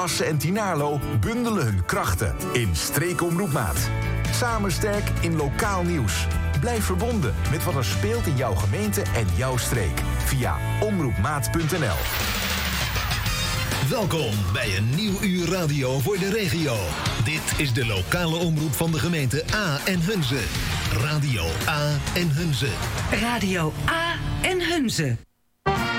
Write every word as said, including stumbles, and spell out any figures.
Assen en Tynaarlo bundelen hun krachten in Streekomroep Maat. Samen sterk in lokaal nieuws. Blijf verbonden met wat er speelt in jouw gemeente en jouw streek. Via omroepmaat punt n l. Welkom bij een nieuw uur radio voor de regio. Dit is de lokale omroep van de gemeente A en Hunze. Radio A en Hunze. Radio A en Hunze.